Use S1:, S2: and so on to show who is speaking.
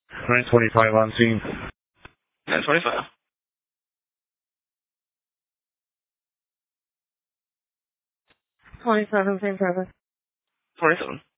S1: 925 on scene.
S2: 925.
S3: 27, same purpose.
S2: 27.